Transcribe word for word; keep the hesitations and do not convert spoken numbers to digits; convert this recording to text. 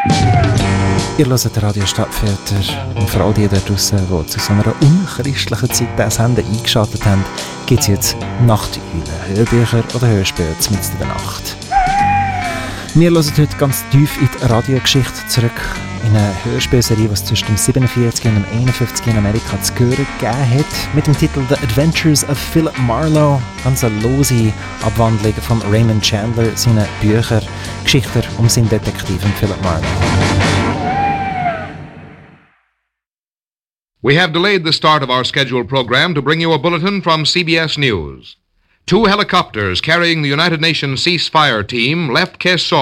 Ihr hört Radio Stadtviertel und für all die da draussen, die zu so einer unchristlichen Zeit das Sender eingeschaltet haben, gibt es jetzt Nachteulen, Hörbücher oder Hörspiele mitten in der Nacht. Wir hören heute ganz tief in die Radiogeschichte zurück, in eine Hörspielserie, die es zwischen dem siebenundvierzig und dem einundfünfzig in Amerika zu hören gegeben hat, mit dem Titel The Adventures of Philip Marlowe, ganz eine lose Abwandlung von Raymond Chandler, seinen Bücher, Geschichten um seinen Detektiven Philip Marlowe. We have delayed the start of our scheduled program to bring you a bulletin from C B S News. Two helicopters carrying the United Nations ceasefire team left Quezon